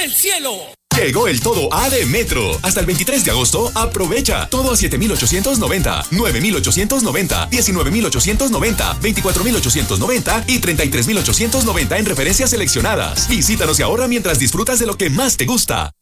del cielo. Llegó el todo A de Metro. Hasta el 23 de agosto, aprovecha. Todo a 7,890, 9,890, 19,890, 24,890 y 33,890 en referencias seleccionadas. Visítanos y ahorra mientras disfrutas de lo que más te gusta.